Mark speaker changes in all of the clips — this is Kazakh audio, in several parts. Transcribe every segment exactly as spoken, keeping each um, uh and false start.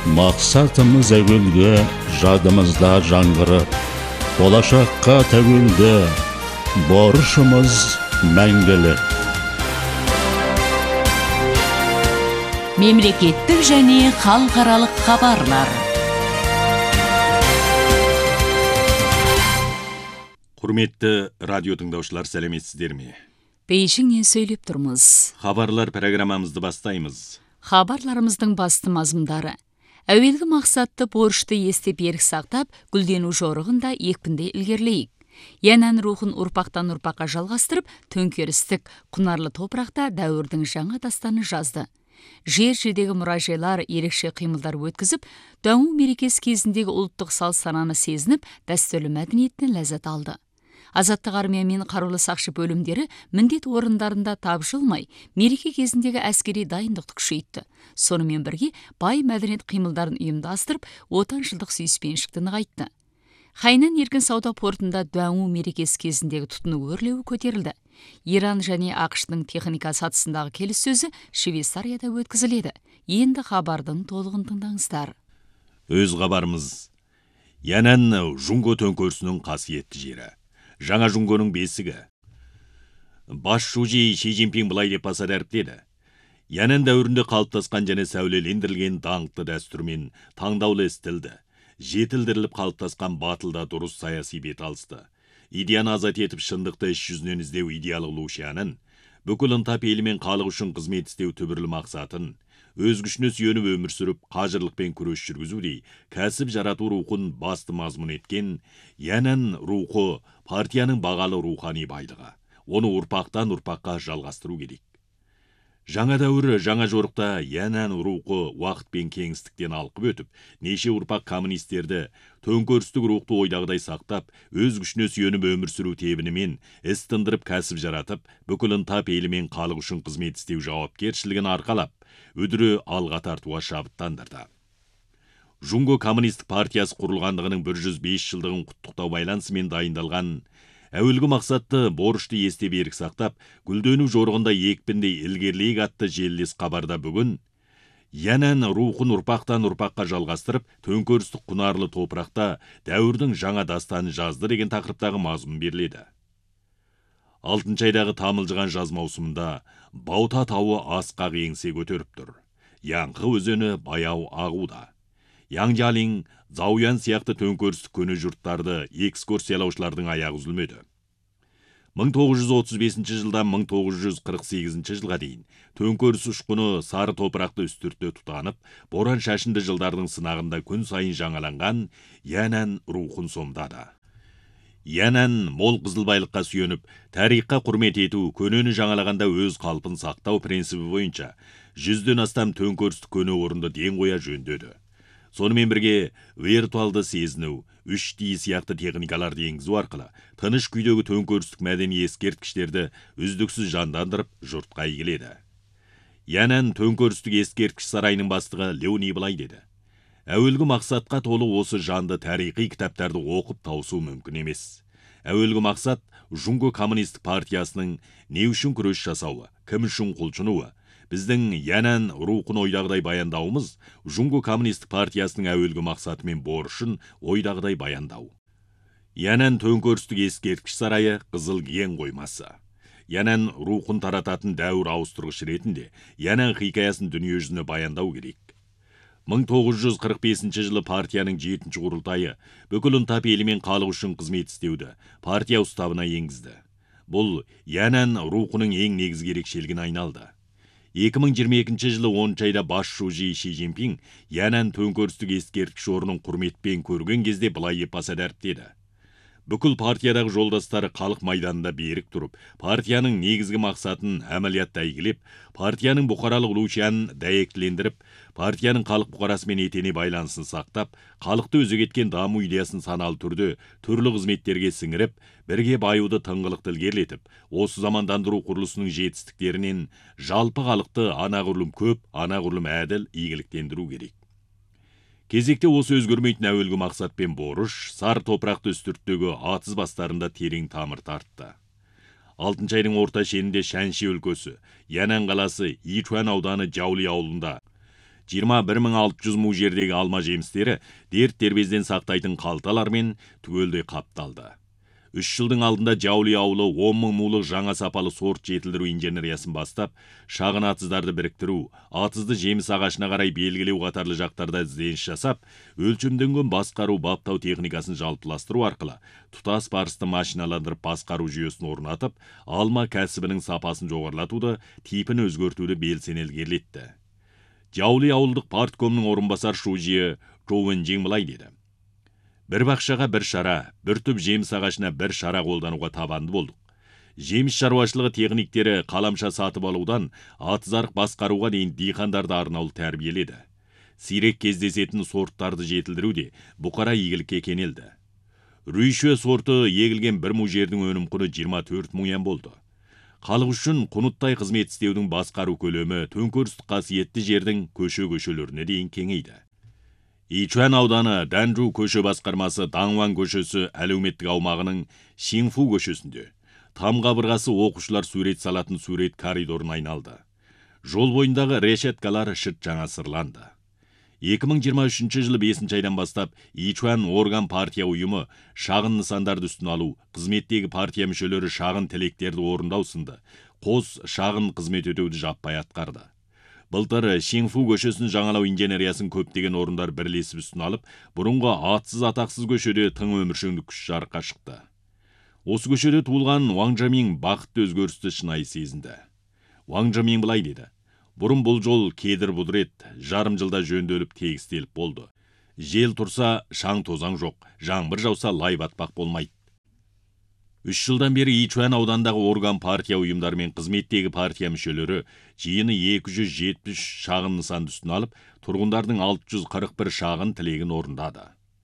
Speaker 1: Мақсатымыз әуелгі жадымызда жаңғырып, болашаққа тәуелді, борышымыз мәңгілік.
Speaker 2: Мемлекеттік және халықаралық хабарлар.
Speaker 3: Құрметті радио тыңдаушылар, сәлеметсіздер ме?
Speaker 2: Бейжіңнен сөйлеп тұрмыз.
Speaker 3: Хабарлар программамызды бастаймыз.
Speaker 2: Хабарларымыздың басты мазмұндары: әуелгі мақсатты борышты есте берік сақтап, гүлдену жорығында екпінді ілгерілейік. Янән рухын ұрпақтан ұрпаққа жалғастырып, төңкерістік құнарлы топырақта дәуірдің жаңа дастанын жазды. Жер-жердегі мұражайлар ерекше қимылдар өткізіп, дәуір мерекесі кезіндегі ұлттық салт-сананы сезініп, дәстүрлі мәдениеттен ләззат алды. Азаттық армия мен қарулы сақшы бөлімдері міндет орындарында тапжылмай, мереке кезіндегі әскери дайындықты күшейтті. Сонымен бірге бай мәдениет қимылдарын ұйымдастырып, отаншылдық сүйіспеншілікті нығайтты. Хайнан еркін сауда портында дәуір мерекесі кезіндегі тұтыну өрлеуі көтерілді. Иран және ақш-тың техника сатысындағы келіссөзі Швейцарияда өткізіледі. Енді хабардың толығын тыңдаңыздар.
Speaker 3: Өз хабарымыз. Янән Жунго төңкерісінің қасиетті жері. Жаңа Жунгоның бесігі. Бас шужи Ши Цзиньпин былай деп баса дәріптеді. Янән дәуірінде қалыптасқан және сәулелендірілген даңқты дәстүрмен таңдаулы істілді, жетілдіріліп қалыптасқан батылда дұрыс саяси бет алысты. Идеяны азат етіп шындықты іс жүзінен іздеу идеялық Лушянын, бүкіл ынтап елімен халық үшін қызмет істеу түбірлі мақсатын, өз күшіне сүйеніп өмір сүріп, қажырлықпен күрес жүргізудей кәсіп жарату рухын басты мазмұн еткен Янән рухы партияның бағалы рухани байлығы. Оны ұрпақтан ұрпаққа жалғастыру керек. Жаңа дәуірі, жаңа жорықта Янән рухы уақытпен кеңістіктен алқып өтіп, неше ұрпақ коммунистерді төңкерістік рухты ойдағыдай сақтап, өз күшіне сүйеніп өмір сүру тебінімен іс тындырып кәсіп жаратып, бүкіл ынтап елімен халық үшін қызмет істеу жауапкершілігін арқалап, үдірі алға тартуға шабыттандырды. Жунго коммунистік партиясы құрылғандығының бір жүз бес жылдығын құттықтау байланысымен дайындалған әуелгі мақсатты борышты есте берік сақтап, гүлдену жорығында екпінде ілгерілейік атты желілес хабарда бүгін Янән рухын ұрпақтан ұрпаққа жалғастырып, төңкерістік құнарлы топырақта дәуірдің жаңа дастанын жазды деген тақырыптағы мазмұн беріледі. Алтыншы айдағы тамылжыған жаз маусымында Баута тауы асқақ еңсе көтеріп тұр. Яңқы өзені баяу ағуда. Яңжалин, Зауян сияқты төңкерістік көне жұрттарды экскурсиялаушылардың аяғы үзілмеді. мың тоғыз жүз отыз бесінші жылдан мың тоғыз жүз қырық сегізінші жылға дейін төңкеріс ұшқыны сары топырақты үстіртте тұтанып, боран шашынды жылдардың сынағында күн сайын жаңаланған Янән рухын сомдады. Янән мол қызылбайлыққа сүйеніп, тарихқа құрмет ету, көнені жаңалағанда өз қалпын сақтау принципі бойынша жүзден астам төңкерістік көне орынды ден қоя жөндеді. Сонымен бірге виртуалды сезіну, үш ди сияқты техникаларды енгізу арқылы тыныш күйдегі төңкерістік мәдени ескерткіштерді үздіксіз жандандырып жұртқа игіледі. Янән төңкерістік ескерткіш сарайының бастығы Леони былай деді: әуелгі мақсатқа толы осы жанды тарихи кітаптарды оқып таусу мүмкін емес. Әуелгі мақсат Жунго коммунистік партиясының не үшін күрес жасауы, кім үшін құлшынуы. Біздің Янән рухын ойдағыдай баяндауымыз Жунго коммунистік партиясының әуелгі мақсаты мен борышын ойдағыдай баяндау. Янән төңкерістік ескерткіш сарайы қызыл киген қоймасы. Янән рухын тарататын дәуір ауыстырғыш ретінде Янән хикаясын дүние жүзіне баяндау керек. мың тоғыз жүз қырық бесінші жылы партияның жетінші құрылтайы бүкіл ынтап елімен халық үшін қызмет істеуді партия уставына енгізді. Бұл Янән рухының ең негізгі ерекшелігіне айналды. екі мың жиырма екінші жылы оныншы айда бас шужи Ши Цзиньпин Янән төңкерістік ескерткіш орнын құрметпен көрген кезде былай деп баса дәріптеді: бүкіл партиядағы жолдастары халық майданында берік тұрып, партияның негізгі мақсатын әмәлиятта игілеп, партияның бұқаралық Лушянын дәйектілендіріп, партияның халық бұқарасымен етене байланысын сақтап, халықты өзек еткен даму идеясын саналы түрде түрлі қызметтерге сіңіріп, бірге баюды тыңғылықты ілгерілетіп, осы замандандыру құрылысының жетістіктерінен жалпы халықты анағұрлым көп, анағұрлым әділ игіліктендіру керек. Кезекте осы өзгермейтін әуелгі мақсат пен борыш сар топырақты үстірттегі атыз бастарында терең тамыр тартты. Алтыншы айдың орта шенінде Шәнши өлкөсі, Янән қаласы Ичуан ауданы Жаули ауылында жиырма бір мың алты жүз му жердегі алма жемістері дерт дербезден сақтайтын қалталармен түгелдей қапталды. Үш жылдың алдында Жаули ауылы он мың мулық жаңа сапалы сорт жетілдіру инженериясын бастап, шағын атыздарды біріктіру, атызды жеміс ағашына қарай белгілеу қатарлы жақтарда ізденіс жасап, өлшемденген басқару баптау техникасын жалпыластыру арқылы тұтас парысты машиналандырып басқару жүйесін орнатып, алма кәсібінің сапасын жоғарлатуды, типін өзгертуді белсене ілгерілетті. Жаули ауылдық парткомның орынбасар шужиі Жоуэнжин былай деді: бір бақшаға бір шара, бір түп жеміс ағашына бір шара қолдануға табанды болдық. Жеміс шаруашылығы техниктері қаламша сатып алудан атызарық басқаруға дейін диқандарды арнаулы тәрбиеледі. Сирек кездесетін сорттарды жетілдіруде бұқара игілікке кенелді. Рүйшө сорты егілген бір му жердің өнім құны жиырма төрт мың йен болды. Халық үшін құныттай қызмет істеудің басқару көлемі төңкерістік қасиетті жердің көше-көшелеріне дейін кеңейді. Ичуан ауданы Данжу көше басқармасы Даңван көшесі әлеуметтік аумағының Шинфу көшесінде там қабырғасы оқушылар сурет салатын сурет коридорын айналды. Жол бойындағы решеткалар шыт жаңа сырланды. екі мың жиырма үшінші жылы бесінші айдан бастап Ичуан орган партия ұйымы шағын нысандарды үстін алу, қызметтегі партия мүшелері шағын тілектерді орындау сынды қос шағын қызмет өтеуді жаппай атқарды. Былтыр Шинфу көшесін жаңалау инженериясын көптеген орындар бірлесіп үстін алып, бұрынғы атсыз атақсыз көшеде тың өміршеңдік күш жарыққа шықты. Осы көшеде туылған Ваң Жамин бақытты өзгерісті шынайы сезінді. Ваң Жамин былай деді: бұрын бұл жол кедір бұдыр еді, жарым жылда жөнделіп тегістеліп болды. Жел тұрса шаң тозаң жоқ, жаңбыр жауса лай батпақ болмайды. Үш жылдан бері Ичуан аудандағы орган партия ұйымдарымен қызметтегі партия мүшелері жиыны екі жүз жетпіс үш шағын нысанды үстін алып, тұрғындардың алты жүз қырық бір шағын тілегін орындады.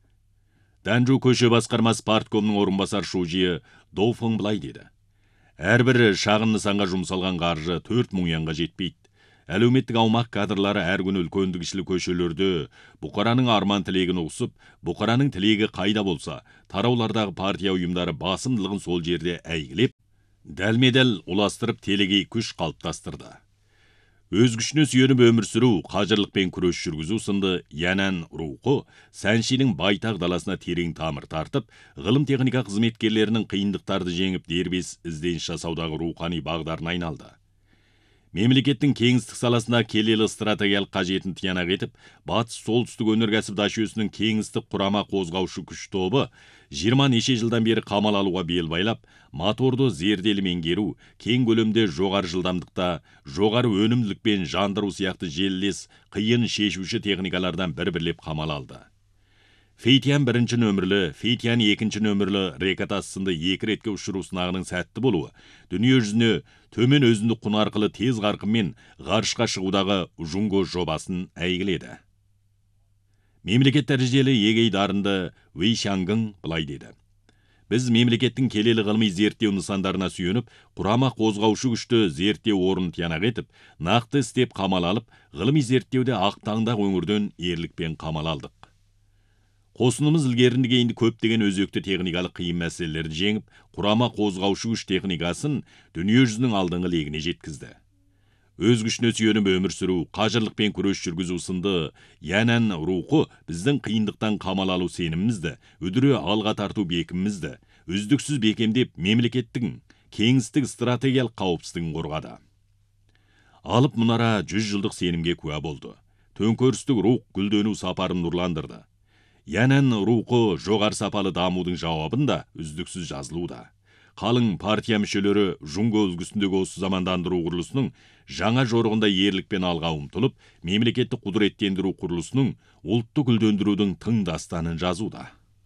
Speaker 3: Данжу көше басқармасы парткомның орынбасар шужиі Доуфың былай деді: әрбір шағын нысанға жұмсалған қаржы төрт мың йенға жетпейді. Әлеуметтік аумақ кадрлары әр күн үлкендігішілі көшелерді бұқараның арман тілегін ұқсып, бұқараның тілегі қайда болса, тараулардағы партия ұйымдары басымдылығын сол жерде әйгілеп, дәлмедәл ұластырып телегей күш қалыптастырды. Өз күшіне сүйеніп өмір сүру, қажырлықпен күрес жүргізу сынды Янан рухы Сәншидің байтақ даласына терең тамыр тартып, ғылым техника қызметкерлерінің қиындықтарды жеңіп дербес ізденіс жасаудағы рухани бағдарын айналды. Мемлекеттің кеңістік саласына келелі стратегиялық қажетін тиянақ етіп, батыс солтүстік өнеркәсіп дашөсінің кеңістік құрама қозғаушы күш тобы жиырма неше жылдан бері қамал алуға бел байлап, моторды зерделі меңгеру, кең көлемде жоғары жылдамдықта, жоғары өнімділікпен жандыру сияқты желілес қиын шешуші техникалардан бір-бірлеп қамал алды. Фейтиян бірінші нөмірлі, Фейтиян екінші нөмірлі рекатас сынды екі ретке ұшыру сынағының сәтті болуы, дүние жүзіне төмен өзіндік құн арқылы тез қарқынмен ғарышқа шығудағы Жунго жобасын әйгіледі. Мемлекет дәрежелі егей дарынды Вей Шангың былай деді: біз мемлекеттің келелі ғылыми зерттеу нысандарына сүйеніп, құрама қозғаушы күшті зерттеу орнын тиянақ етіп, нақты істеп қамал алып, ғылыми зерттеуде ақтаңдақ өңірден ерлікпен қамал алдық. Қосынымыз ілгерінді кейінді көптеген өзекті техникалық қиын мәселелерді жеңіп, құрама қозғаушы күш техникасын дүние жүзінің алдыңғы легіне жеткізді. Өз күшіне сүйеніп өмір сүру, қажырлықпен күрес жүргізу сынды Янан рухы біздің қиындықтан қамал алу сенімімізді, үдіре алға тарту бекімімізді, үздіксіз бекемдеп мемлекеттің кеңістік стратегиялық қауіпсіздігін қорғады. Алып мұнара жүз жылдық сенімге куә болды. Төңкерістік рух гүлдену сапарын нұрландырды. Янан рухы жоғары сапалы дамудың жауабын да үздіксіз жазылуда. Қалың партия мүшелері Жунго үлгісіндегі осы замандандыру құрылысының жаңа жорығында ерлікпен алға ұмтылып, мемлекеттік құдыреттендіру құрылысының ұлтты гүлдендірудің тың дастанын жазуда.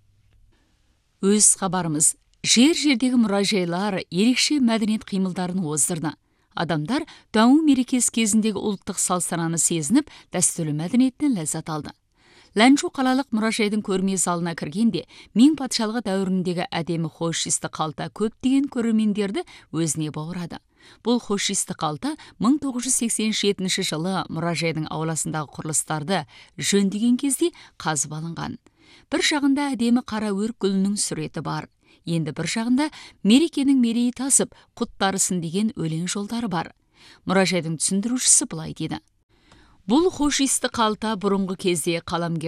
Speaker 2: Өз хабарымыз: жер-жердегі мұражайлар ерекше мәдениет қимылдарын оздырды. Адамдар даму мерекесі кезіндегі ұлттық салт-сананы сезініп, дәстүрлі мәдениеттен ләззат алды. Ләнжу қалалық мұражайдың көрме залына кіргенде, Мин патшалығы дәуіріндегі әдемі хошисті қалта көптеген көрермендерді өзіне баурады. Бұл хошисті қалта мың тоғыз жүз сексен жетінші жылы мұражайдың ауласындағы құрылыстарды жөндеген кезде қазып алынған. Бір жағында әдемі қара өрік гүлінің суреті бар. Енді бір жағында мерекенің мерейі тасып, құт дарысын деген өлең жолдары бар. Мұражайдың түсіндірушісі былай дейді: Бұл хош исті қалта бұрынғы кезде қаламгер